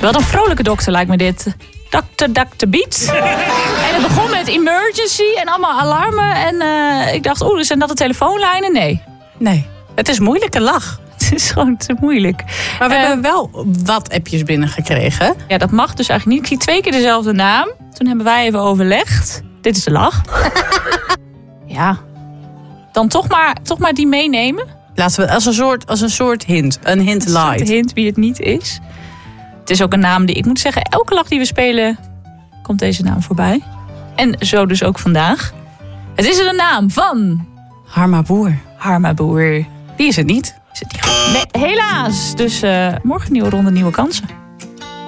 Wat een vrolijke dokter lijkt me dit. Dr. Beats. En het begon met emergency en allemaal alarmen. En ik dacht, zijn dat de telefoonlijnen? Nee. Het is moeilijke lach. Het is gewoon te moeilijk. Maar we hebben wel wat appjes binnengekregen. Ja, dat mag dus eigenlijk niet. Ik zie 2 keer dezelfde naam. Toen hebben wij even overlegd. Dit is de lach. Ja. Dan toch maar die meenemen. Laten we als een soort hint. Een hint light. Een soort hint wie het niet is. Het is ook een naam die ik moet zeggen. Elke lach die we spelen komt deze naam voorbij. En zo dus ook vandaag. Het is de naam van... Harma Boer. Harma Boer. Die is het niet. Nee, helaas. Dus morgen nieuwe ronde, nieuwe kansen.